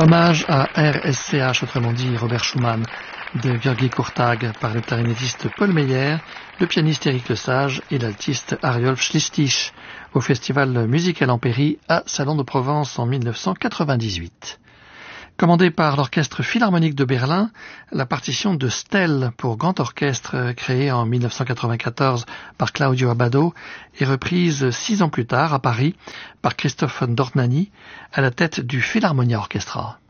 Hommage à RSCH, autrement dit Robert Schumann, de György Kurtág par le clarinettiste Paul Meyer, le pianiste Éric Lesage et l'altiste Ariolf Schlichtich au Festival Musical Ampéry à Salon de Provence en 1998. Commandée par l'Orchestre Philharmonique de Berlin, la partition de Stell pour grand orchestre créée en 1994 par Claudio Abbado est reprise 6 ans plus tard à Paris par Christoph von Dornani à la tête du Philharmonia Orchestra.